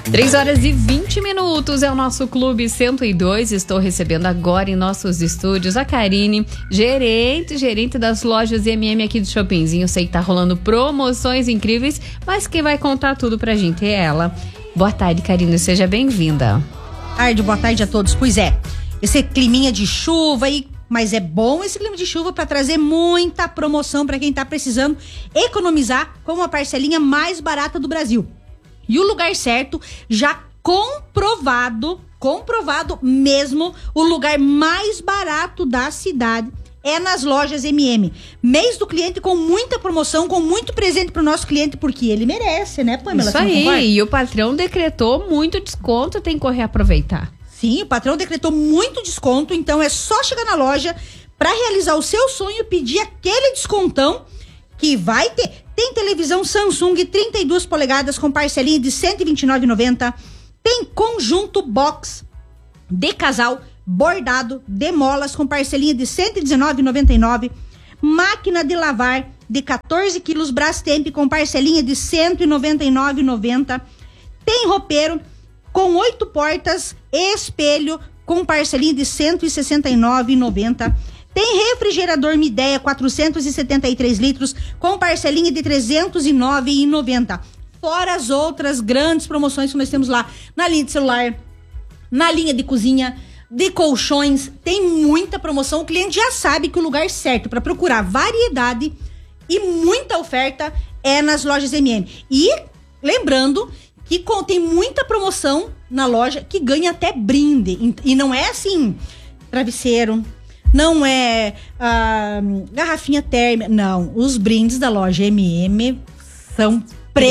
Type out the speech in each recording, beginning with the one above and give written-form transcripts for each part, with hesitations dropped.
3h20 é o nosso Clube 102. Estou recebendo agora em nossos estúdios a Karine, gerente das lojas MM aqui do Shoppingzinho. Eu sei que tá rolando promoções incríveis, mas quem vai contar tudo pra gente é ela. Boa tarde, Karine, seja bem-vinda. Boa tarde a todos. Pois é, esse climinha de chuva aí, mas é bom esse clima de chuva para trazer muita promoção para quem tá precisando economizar com uma parcelinha mais barata do Brasil. E o lugar certo, já comprovado mesmo, o lugar mais barato da cidade é nas lojas MM. Mês do cliente com muita promoção, com muito presente pro nosso cliente, porque ele merece, né, Pamela? Isso aí, e o patrão decretou muito desconto, tem que correr aproveitar. Sim, o patrão decretou muito desconto, então é só chegar na loja para realizar o seu sonho, pedir aquele descontão que vai ter. Tem televisão Samsung 32 polegadas com parcelinha de R$ 129,90. Tem conjunto box de casal bordado de molas com parcelinha de R$ 119,99. Máquina de lavar de 14 quilos Brastemp com parcelinha de R$ 199,90. Tem roupeiro com 8 portas, espelho com parcelinha de R$ 169,90. Tem refrigerador Midea 473 litros com parcelinha de R$ 309,90. Fora as outras grandes promoções que nós temos lá na linha de celular, na linha de cozinha, de colchões. Tem muita promoção. O cliente já sabe que o lugar certo para procurar variedade e muita oferta é nas lojas MM. E lembrando que tem muita promoção na loja que ganha até brinde. E não é assim, travesseiro, não é garrafinha térmica, não. Os brindes da loja MM são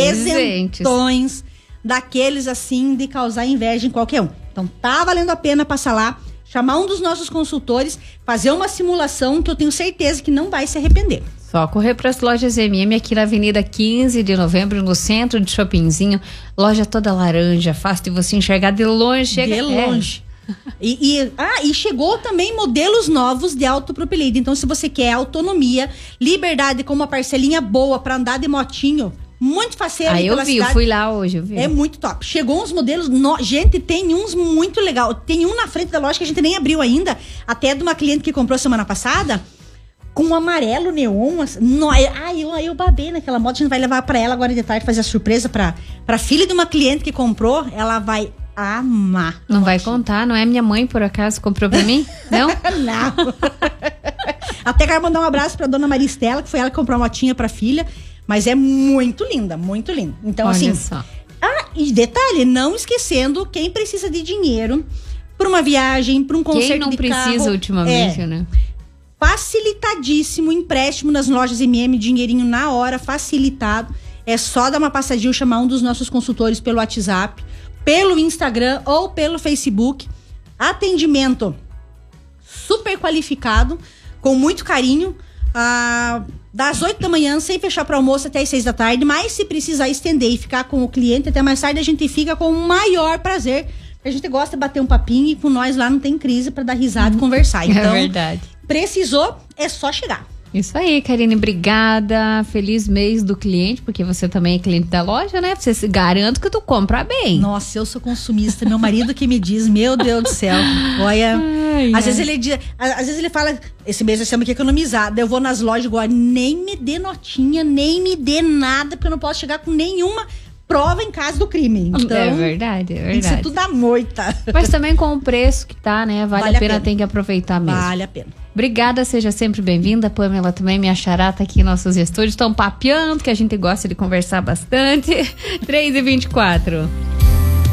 presentões daqueles assim de causar inveja em qualquer um. Então tá valendo a pena passar lá, chamar um dos nossos consultores, fazer uma simulação que eu tenho certeza que não vai se arrepender. Só correr para as lojas MM aqui na Avenida 15 de Novembro, no centro de Shoppingzinho. Loja toda laranja, fácil de você enxergar de longe. De longe. E chegou também modelos novos de autopropelido. Então, se você quer autonomia, liberdade com uma parcelinha boa para andar de motinho, muito faceiro pela cidade. Eu fui lá hoje, eu vi. É muito top. Chegou uns modelos, gente, tem uns muito legal. Tem um na frente da loja que a gente nem abriu ainda, até de uma cliente que comprou semana passada, com um amarelo neon. Eu babei naquela moto. A gente vai levar pra ela agora de tarde, fazer a surpresa pra filha de uma cliente que comprou. Ela vai amar. Não vai contar, não é minha mãe, por acaso, comprou pra mim? Não? Não. Até quero mandar um abraço pra dona Maria Estela, que foi ela que comprou a motinha pra filha. Mas é muito linda, muito linda. Então, olha assim... só. E detalhe, não esquecendo quem precisa de dinheiro pra uma viagem, pra um concerto de carro. Quem não precisa ultimamente, né? Facilitadíssimo, empréstimo nas lojas MM, dinheirinho na hora, facilitado. É só dar uma passadinha, chamar um dos nossos consultores pelo WhatsApp, pelo Instagram ou pelo Facebook. Atendimento super qualificado, com muito carinho, das 8 da manhã, sem fechar para almoço, até as 6 da tarde. Mas se precisar estender e ficar com o cliente até mais tarde, a gente fica com o maior prazer. A gente gosta de bater um papinho e com nós lá não tem crise para dar risada e conversar. Então, é verdade. Precisou, é só chegar. Isso aí, Karine, obrigada. Feliz mês do cliente, porque você também é cliente da loja, né? Você garanto que tu compra bem. Nossa, eu sou consumista. Meu marido que me diz, meu Deus do céu. Olha, às vezes ele fala, esse mês nós temos que economizar. Daí eu vou nas lojas agora, nem me dê notinha, nem me dê nada, porque eu não posso chegar com nenhuma prova em caso do crime. Então, é verdade. Tem que ser tudo da moita. Mas também com o preço que tá, né? Vale a pena, tem que aproveitar mesmo. Vale a pena. Obrigada, seja sempre bem-vinda. Pamela também, minha xará, tá aqui em nossos estúdios. Estão papeando, que a gente gosta de conversar bastante. 3h24.